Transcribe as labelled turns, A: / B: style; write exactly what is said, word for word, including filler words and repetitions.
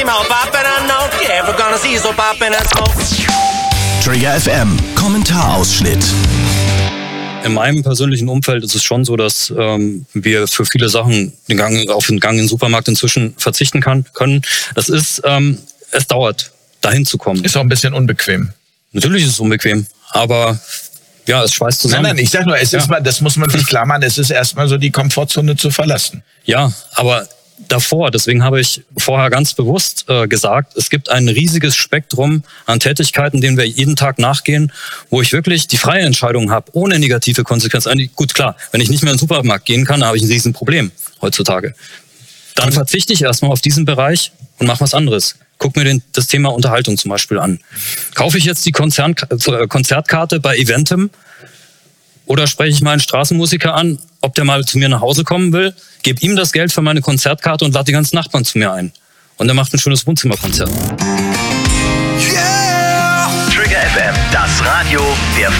A: she mouth poppin' and no, yeah, we're gonna see so poppin' and smoke.
B: Trigger F M, Kommentarausschnitt.
C: In meinem persönlichen Umfeld ist es schon so, dass ähm, wir für viele Sachen den Gang, auf den Gang in den Supermarkt inzwischen verzichten kann, können. Das ist, ähm, es dauert, dahin zu kommen.
D: Ist auch ein bisschen unbequem.
C: Natürlich ist es unbequem, aber ja, es schweißt zusammen.
D: Nein, nein, ich sag nur, es
C: ja.
D: ist mal, das muss man sich klar machen, es ist erstmal so die Komfortzone zu verlassen.
C: Ja, aber davor, deswegen habe ich vorher ganz bewusst äh, gesagt, es gibt ein riesiges Spektrum an Tätigkeiten, denen wir jeden Tag nachgehen, wo ich wirklich die freie Entscheidung habe, ohne negative Konsequenzen. Gut, klar, wenn ich nicht mehr in den Supermarkt gehen kann, dann habe ich ein Riesenproblem heutzutage. Dann verzichte ich erstmal auf diesen Bereich und mache was anderes. Guck mir den, das Thema Unterhaltung zum Beispiel an. Kaufe ich jetzt die Konzern, äh, Konzertkarte bei Eventim oder spreche ich meinen Straßenmusiker an, ob der mal zu mir nach Hause kommen will, gebe ihm das Geld für meine Konzertkarte und lade die ganzen Nachbarn zu mir ein. Und er macht ein schönes Wohnzimmerkonzert.
B: Yeah! Trigger F M, das Radio der